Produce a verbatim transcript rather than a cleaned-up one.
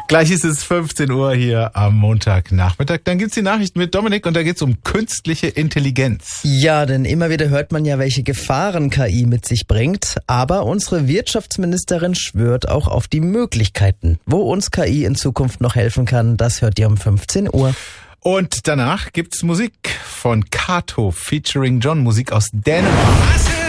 Gleich ist es fünfzehn Uhr hier am Montagnachmittag. Dann gibt's die Nachrichten mit Dominik und da geht's um künstliche Intelligenz. Ja, denn immer wieder hört man ja, welche Gefahren K I mit sich bringt. Aber unsere Wirtschaftsministerin schwört auch auf die Möglichkeiten. Wo uns K I in Zukunft noch helfen kann, das hört ihr um fünfzehn Uhr. Und danach gibt's Musik von Kato featuring John, Musik aus Dänemark.